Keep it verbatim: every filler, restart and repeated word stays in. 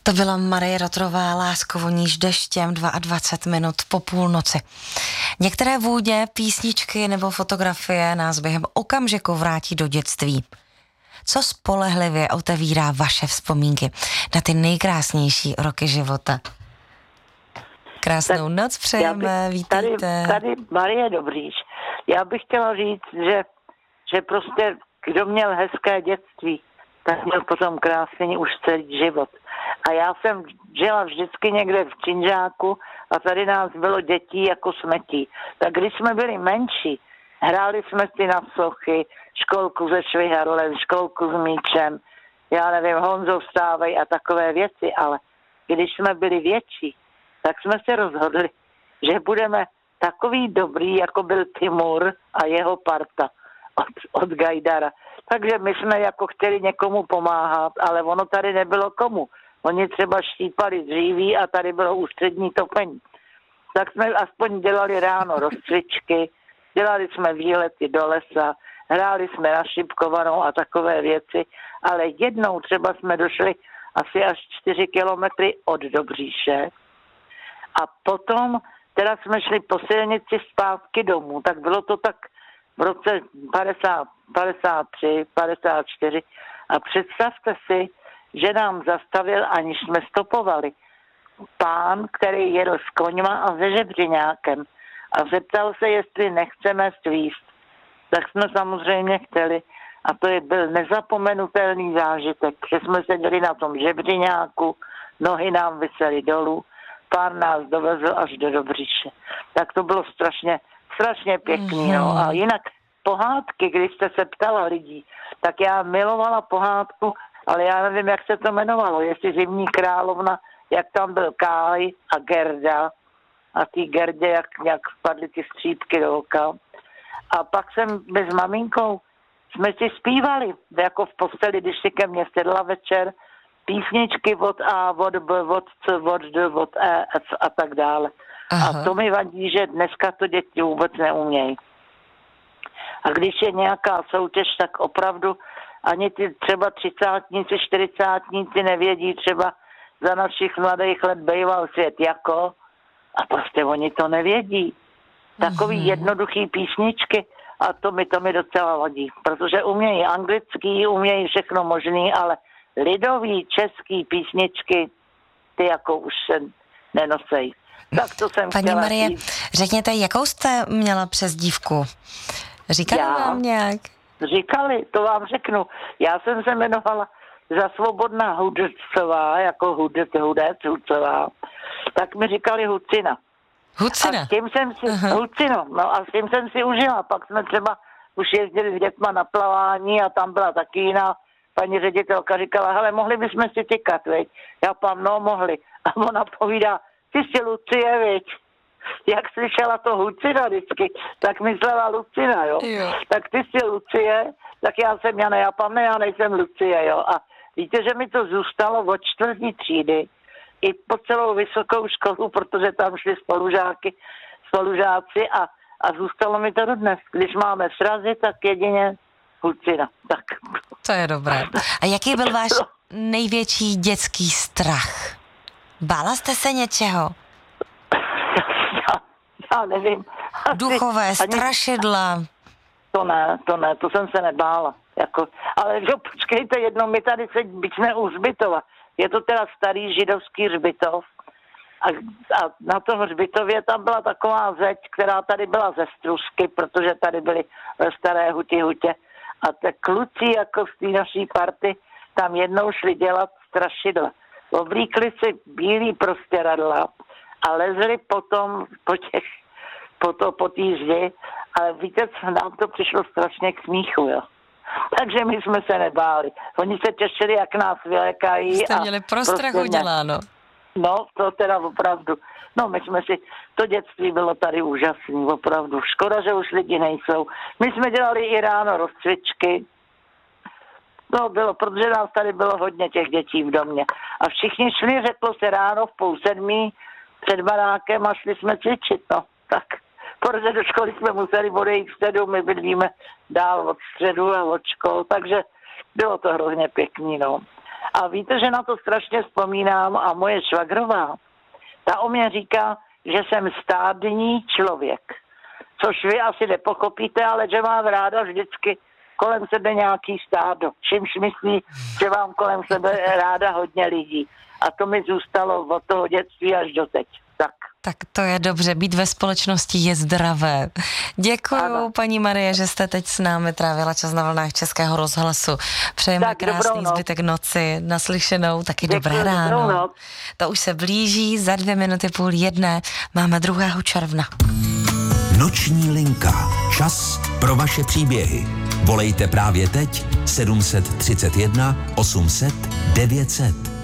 To byla Marie Rotrová, Lásko voníš deštěm, dvacet dva minut po půlnoci. Některé vůně, písničky nebo fotografie nás během okamžiku vrátí do dětství. Co spolehlivě otevírá vaše vzpomínky na ty nejkrásnější roky života? Krásnou tak noc přejeme, bych, vítejte. Tady, tady Marie Dobrýš. Já bych chtěla říct, že, že prostě kdo měl hezké dětství, tak měl potom krásný už celý život. A já jsem žila vždycky někde v Činžáku a tady nás bylo dětí jako smetí. Tak když jsme byli menší, hráli jsme si na sochy, školku se šviharlem, školku s míčem, já nevím, Honzo vstávej a takové věci, ale když jsme byli větší, tak jsme se rozhodli, že budeme takový dobrý, jako byl Timur a jeho parta od, od Gajdara. Takže my jsme jako chtěli někomu pomáhat, ale ono tady nebylo komu. Oni třeba štípali dříví a tady bylo ústřední topení. Tak jsme aspoň dělali ráno rozcvičky, dělali jsme výlety do lesa, hráli jsme na šipkovanou a takové věci, ale jednou třeba jsme došli asi až čtyři kilometry od Dobříše a potom teda jsme šli po silnici zpátky domů, tak bylo to tak v roce padesát, padesát tři, padesát čtyři a představte si, že nám zastavil, aniž jsme stopovali, pán, který jedl s koňma a se žebřiňákem a zeptal se, jestli nechceme svíst. Tak jsme samozřejmě chtěli a to je byl nezapomenutelný zážitek, že jsme seděli na tom žebřiňáku, nohy nám visely dolů, pán nás dovezl až do Dobříše. Tak to bylo strašně, strašně pěkný. No. A jinak pohádky, když jste se ptala lidí, tak já milovala pohádku, ale já nevím, jak se to jmenovalo, jestli Zimní královna, jak tam byl Káj a Gerda a ty Gerdě, jak nějak vpadly ty střípky do oka. A pak jsem s maminkou, jsme si zpívali, jako v posteli, když si ke mně sedla večer, písničky od A, od B, od C, od D, od E, F a tak dále. Aha. A to mi vadí, že dneska to děti vůbec neumějí. A když je nějaká soutěž, tak opravdu ani ty třeba třicátníci, čtyřicátníci nevědí třeba za našich mladých let bejval svět jako a prostě oni to nevědí. Takový mm-hmm. jednoduchý písničky a to mi, to mi docela vadí, protože umějí anglický, umějí všechno možný, ale lidový český písničky ty jako už se nenosejí. Tak to jsem Paní chtěla Marie, říct. řekněte, jakou jste měla přezdívku? Říkali Já? vám nějak? Říkali, to vám řeknu. Já jsem se jmenovala za Svobodná Hudcová, jako hudec, hudec, Hudcová. Tak mi říkali Hucina. Hucina? A s tím jsem si, uh-huh. Hucino, no a s tím jsem si užila. Pak jsme třeba už jezdili s dětma na plavání a tam byla taky jiná paní ředitelka, říkala, hele, mohli bychom si tykat, veď? Já pám, no, mohli. A ona povídá, ty jsi Lucie, veď? Jak slyšela to Hucina vždycky, tak myslela Lucina, jo? jo. Tak ty jsi Lucie, tak já jsem Jana, já pám, ne, já nejsem Lucie, jo? A víte, že mi to zůstalo od čtvrtý třídy i po celou vysokou školu, protože tam šli spolužáky, spolužáci a, a zůstalo mi to dodnes. Když máme srazy, tak jedině Hucina. Tak. To je dobré. A jaký byl váš největší dětský strach? Bála jste se něčeho? Já, já nevím. Duchové, ani, strašidla. To ne, to ne, to jsem se nebála. Jako, ale jo, počkejte jedno, my tady se jsme u hřbitova. Je to teda starý židovský hřbitov. A, a na tom hřbitově tam byla taková zeď, která tady byla ze strusky, protože tady byly ve Staré Huti hutě. A te kluci jako z té naší party tam jednou šli dělat strašidla. Oblíkli si bílý prostěradla a lezli potom po těch, po to, po té zdi, ale víte, co nám to přišlo strašně k smíchu, jo. Takže my jsme se nebáli. Oni se těšili, jak nás vylékají. Jste měli prostrachu prostě děláno. No, to teda opravdu. No, my jsme si, to dětství bylo tady úžasný, opravdu. Škoda, že už lidi nejsou. My jsme dělali i ráno rozcvičky. No, bylo, protože nás tady bylo hodně těch dětí v domě. A všichni šli, řeklo se ráno v půl sedmí před barákem a šli jsme cvičit, no. Tak, protože do školy jsme museli odejít v středu, my bydlíme dál od středu a od škol, takže bylo to hrozně pěkný, no. A víte, že na to strašně vzpomínám a moje švagrová, ta o mě říká, že jsem stádní člověk. Což vy asi nepochopíte, ale že mám ráda vždycky kolem sebe nějaký stádo. Čímž myslí, že mám kolem sebe ráda hodně lidí. A to mi zůstalo od toho dětství až do teď. Tak. Tak to je dobře, být ve společnosti je zdravé. Děkuju, ano. Paní Marie, že jste teď s námi trávila čas na vlnách Českého rozhlasu. Přejeme tak, krásný zbytek noci, naslyšenou, taky Děkuju, dobré ráno. To už se blíží, za dvě minuty půl jedné máme druhého června. Noční linka. Čas pro vaše příběhy. Volejte právě teď sedm set třicet jedna osm set devět set.